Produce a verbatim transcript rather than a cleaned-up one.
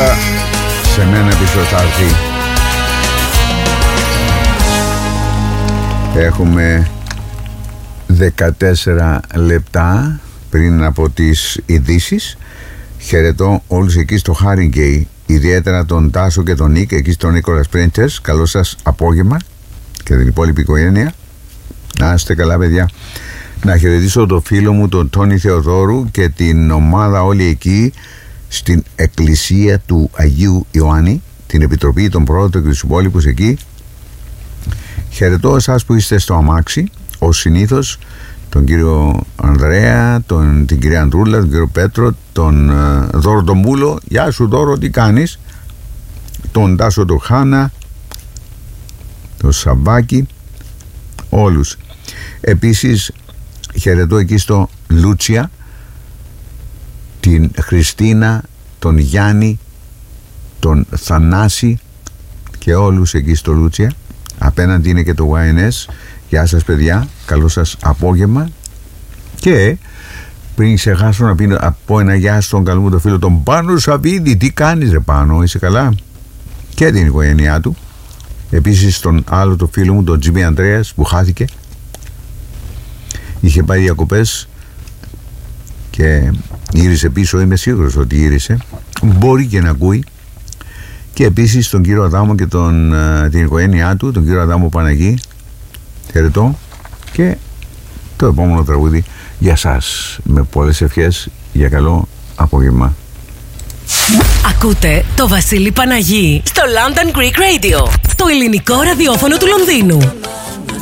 αλλά σε μένα πίσω θα έρθει. Έχουμε δεκατέσσερα λεπτά πριν από τις ειδήσεις. Χαιρετώ όλους εκεί στο Χάριγκεϊ, ιδιαίτερα τον Τάσο και τον Νίκ εκεί στο Νίκολας Πρίντσες. Καλό σας απόγευμα και την υπόλοιπη οικογένεια. Να είστε καλά, παιδιά. Να χαιρετήσω τον φίλο μου τον Τόνι Θεοδόρου και την ομάδα όλη εκεί στην εκκλησία του Αγίου Ιωάννη, την Επιτροπή, των Πρόεδρων και τους υπόλοιπους εκεί. Χαιρετώ εσάς που είστε στο αμάξι, ως συνήθως, τον κύριο Ανδρέα, τον, την κυρία Ανδρούλα, τον κύριο Πέτρο, τον uh, Δώρο τον Μούλο. Γεια σου Δώρο, τι κάνεις? Τον Τάσο τον Χάνα, τον Σαββάκη, όλους. Επίσης χαιρετώ εκεί στο Λούτσια την Χριστίνα, τον Γιάννη, τον Θανάση και όλους εκεί στο Λούτσια. Απέναντι είναι και το γουάι εν ες. Γεια σας παιδιά, καλό σας απόγευμα. Και πριν ξεχάσω να πω ένα γεια στον καλό μου το φίλο τον Πάνο Σαββίδη. Τι κάνεις ρε Πάνο, είσαι καλά? Και την οικογένειά του. Επίσης τον άλλο το φίλο μου τον Τζίμι Ανδρέας που χάθηκε. Είχε πάει διακοπές και γύρισε πίσω, είμαι σίγουρος ότι γύρισε. Μπορεί και να ακούει. Και επίσης τον κύριο Αδάμο και τον, την οικογένειά του, τον κύριο Αδάμο Παναγή. Χαιρετώ. Και το επόμενο τραγούδι για σας, με πολλές ευχές για καλό απόγευμα. Ακούτε το Βασίλη Παναγή στο London Greek Radio, το ελληνικό ραδιόφωνο του Λονδίνου.